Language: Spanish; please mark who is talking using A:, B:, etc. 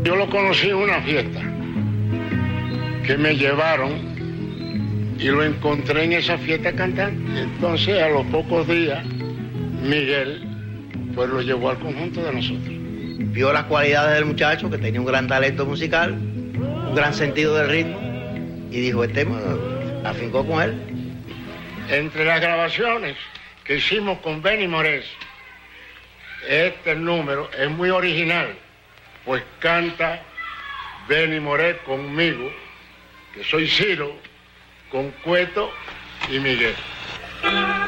A: Yo lo conocí en una fiesta que me llevaron y lo encontré en esa fiesta cantando. Entonces, a los pocos días, Miguel pues lo llevó al conjunto de nosotros.
B: Vio las cualidades del muchacho, que tenía un gran talento musical, un gran sentido del ritmo, y dijo, afincó con él.
A: Entre las grabaciones que hicimos con Benny Morés, este número es muy original, pues canta Benny Morés conmigo, que soy Ciro, con Cueto y Miguel.